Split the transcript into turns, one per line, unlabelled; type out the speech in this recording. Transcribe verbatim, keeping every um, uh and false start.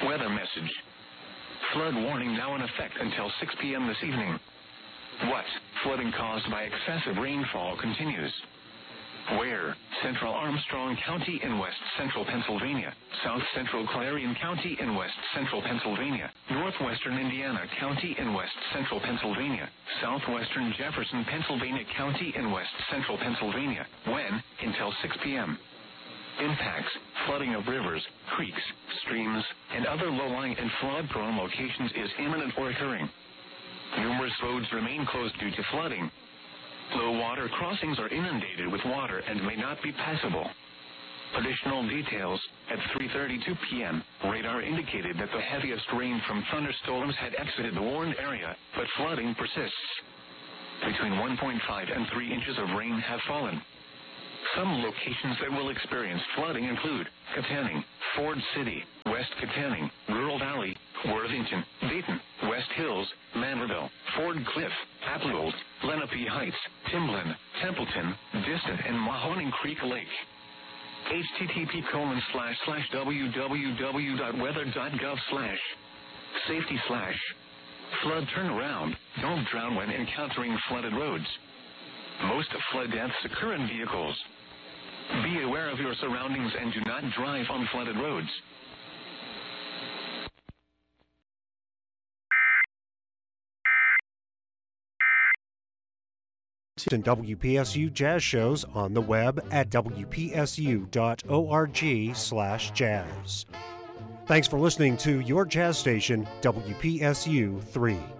Weather message. Flood warning now in effect until six p m this evening. What? Flooding caused by excessive rainfall continues. Where? Central Armstrong County in west central Pennsylvania, south central Clarion County in west central Pennsylvania, northwestern Indiana County in west central Pennsylvania, southwestern Jefferson Pennsylvania County in west central Pennsylvania. When? Until six p m Impacts: flooding of rivers, creeks, streams, and other low-lying and flood-prone locations is imminent or occurring. Numerous roads remain closed due to flooding. Low-water crossings are inundated with water and may not be passable. Additional details: at three thirty-two p m, radar indicated that the heaviest rain from thunderstorms had exited the warned area, but flooding persists. Between one point five and three inches of rain have fallen. Some locations that will experience flooding include Katanning, Ford City, West Katanning, Rural Valley, Worthington, Dayton, West Hills, Manderville, Ford Cliff, Applewold, Lenape Heights, Timblin, Templeton, Distant, and Mahoning Creek Lake. H T T P colon slash slash www.weather.gov slash safety slash flood turnaround. Don't drown when encountering flooded roads. Most flood deaths occur in vehicles. Be aware of your surroundings and do not drive on flooded roads.
And W P S U Jazz shows on the web at w p s u dot org slash jazz. Thanks for listening to your jazz station, W P S U three.